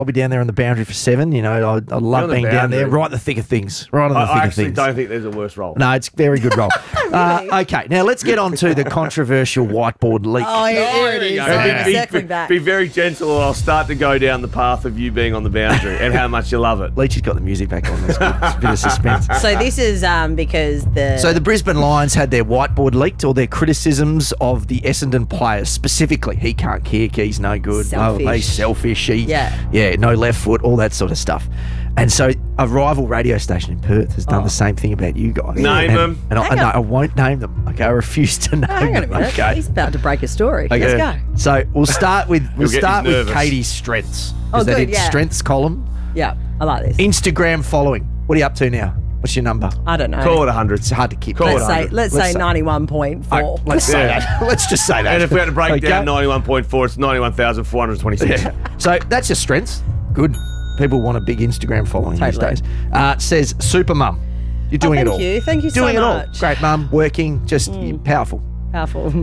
I'll be down there on the boundary for 7. You know, I love being down there, right in the thick of things. Right in the thick of things. I actually don't think there's a worse role. No, it's a very good role. Okay, now let's get on to the controversial whiteboard leak. Oh, here it is. Circling back. Be very gentle or I'll start to go down the path of you being on the boundary and how much you love it. Leach has got the music back on. That's good. It's a bit of suspense. So this is because the Brisbane Lions had their whiteboard leaked, or their criticisms of the Essendon players specifically. He can't kick, he's no good. Selfish. Oh, he's selfish. Yeah, no left foot, all that sort of stuff. And so a rival radio station in Perth has done the same thing about you guys. Name them. And I won't name them. Okay, I refuse to name them. Hang on a minute. Okay. He's about to break a story. Okay. Let's go. So we'll start with nervous. Katie's strengths. Oh, They good, did yeah. strengths column. Yeah, I like this. Instagram following. What are you up to now? What's your number? I don't know. Call it 100. It's hard to keep. Let's Let's say 91.4. Let's say that. Let's just say that. And if we had to break down 91.4, it's 91,426. Yeah. So that's your strengths. Good. People want a big Instagram following Totally. these days. Says super mum. You're doing it all. Thank you. Thank you so Doing it all. much. Great mum, working, just you're powerful. Powerful.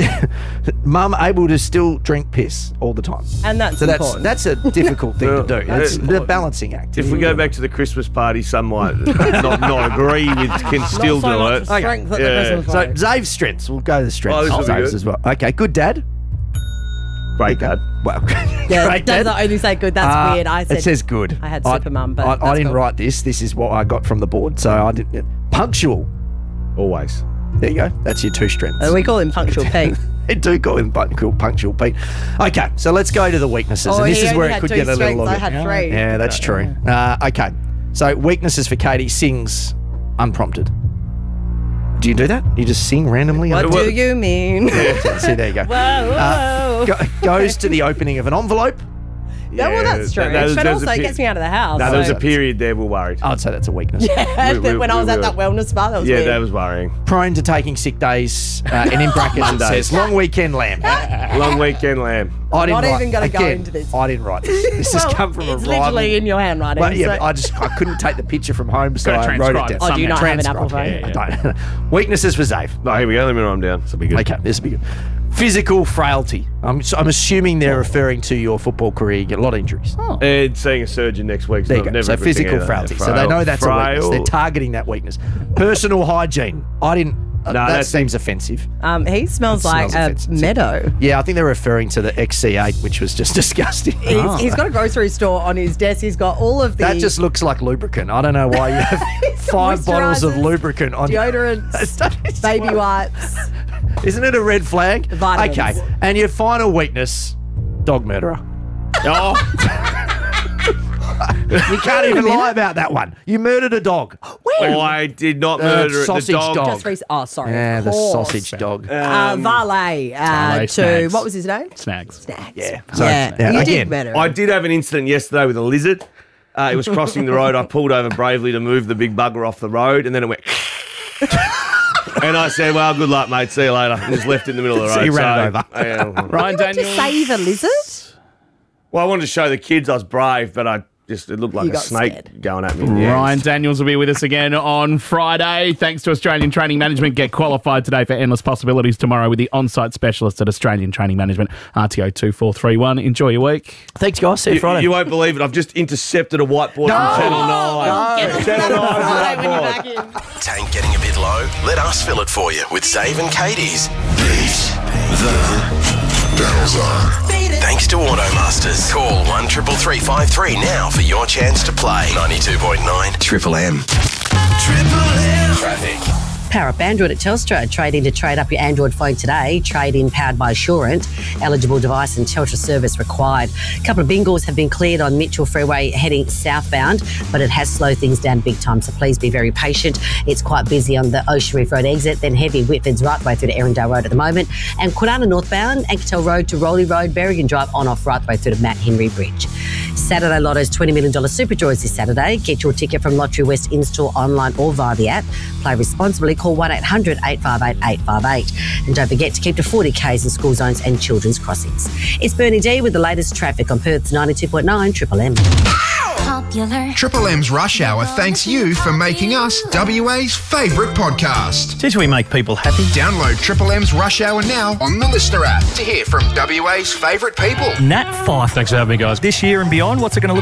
Mum able to still drink piss all the time. And that's So important. that's a difficult thing to do. It's the important. balancing act. If we go back to the Christmas party, some might not agree with, can still Not so do much it. strength at the Yeah. Christmas So party. Zave's strengths. We'll go to the strengths. Oh, this will be Zave's good. as well. Okay, good dad. Great, Dad. Well, Yeah, great does dad. not only say good. That's weird. I said It says good. I had Supermum, but I that's didn't cool. write this. This is what I got from the board. So I didn't. Punctual. Always. There you go. That's your two strengths. We call him Punctual Pete. They do call him punctual Pete. Okay, so let's go to the weaknesses. Oh, and this he is where only it had could two get a little strengths. I longer. had 3. Yeah, that's true. Okay, so weaknesses for Katie. Sings unprompted. Do you do that? You just sing randomly? What do you mean? See, there you go. Whoa. Goes to the opening of an envelope. Yeah, well, that's true. But also, it gets me out of the house. No, there was so- a period there we're worried. I'd say that's a weekness. Yeah, when I was at that wellness spa, that was weird. that was worrying. Prone to taking sick days, and in brackets it Mondays. says long weekend lamb. Long weekend lamb. I didn't Not write, even gonna go again, into this. I didn't write this. This has come from a it's rival. literally in your handwriting. But yeah, so- but I couldn't take the picture from home, so Gotta I wrote it transcribe down. Oh, do you not have an Apple phone? Yeah. I don't. Weaknesses for Zave. No, here we go. Let me know I'm down. This will be good. Okay, this will be good. Physical frailty. I'm assuming they're referring to your football career. You get a lot of injuries. And seeing a surgeon next week. There you go. Never So a good thing physical either. frailty. Yeah, So they know that's a weakness. frail. They're targeting that weakness. Personal hygiene. I didn't. that that's- seems offensive. He smells like smells a offensive. meadow. Yeah, I think they're referring to the XC8, which was just disgusting. He's got a grocery store on his desk. He's got all of the That just looks like lubricant. I don't know why you have 5 bottles of moisturisers, lubricant on deodorants, baby wipes. Isn't it a red flag? Vitamins. Okay. And your final weakness, dog murderer. Oh, You can't even lie about that one. You murdered a dog. I did not murder it. sausage The dog. dog. Just recent. Oh, sorry. Yeah, of the course. sausage dog. Valet to Snags. what was his name? Snags. Snags. Yeah. Yeah. You again, did better. I did have an incident yesterday with a lizard. It was crossing the road. I pulled over bravely to move the big bugger off the road, and then it went. And I said, "Well, good luck, mate. See you later." And just left it in the middle of the So road. you ran it over. Yeah. Ryan to Daniels. save a lizard? Well, I wanted to show the kids I was brave, but it looked like You a got snake scared. going at me. Yeah. Ryan Daniels will be with us again on Friday. Thanks to Australian Training Management. Get qualified today for endless possibilities tomorrow with the on-site specialist at Australian Training Management, RTO 2431. Enjoy your week. Thanks, guys. See you Friday. You won't believe it. I've just intercepted a whiteboard from Channel 9. Channel 9's whiteboard. Tank getting a bit low? Let us fill it for you with Zave and Katie's. Beat the bells on. Thanks to Automasters. Call 133353 now for your chance to play. 92.9 Triple M. Triple M. Traffic. Power up Android at Telstra. Trade in to trade up your Android phone today. Trade in powered by Assurant. Eligible device and Telstra service required. A couple of bingles have been cleared on Mitchell Freeway heading southbound, but it has slowed things down big time, so please be very patient. It's quite busy on the Ocean Reef Road exit, then heavy Whitford's right the way through to Erindale Road at the moment, and Kwinana northbound, Anketel Road to Rowley Road, Berrigan Drive on off right the way through to Matt Henry Bridge. Saturday Lotto's $20 million super draws this Saturday. Get your ticket from Lottery West in-store, online or via the app. Play responsibly. Call 1800 858 858. And don't forget to keep to 40 Ks in school zones and children's crossings. It's Bernie D with the latest traffic on Perth's 92.9 Triple M. popular. Triple M's Rush Hour thanks you for making us WA's favourite podcast. Did we make people happy? Download Triple M's Rush Hour now on the Listener app to hear from WA's favourite people. Nat Fife. Thanks for having me, guys. This year and beyond, what's it going to look